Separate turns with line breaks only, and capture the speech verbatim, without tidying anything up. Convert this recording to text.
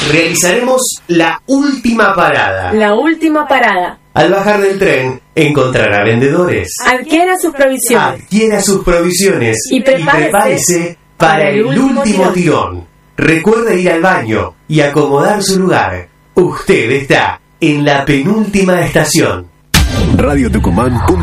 Realizaremos la última parada.
La última parada.
Al bajar del tren, encontrará vendedores.
Adquiera sus provisiones.
Adquiera sus provisiones.
Y prepárese,
y prepárese para el último, último tirón. tirón. Recuerde ir al baño y acomodar su lugar. Usted está en la penúltima estación.
Radio Tucumán.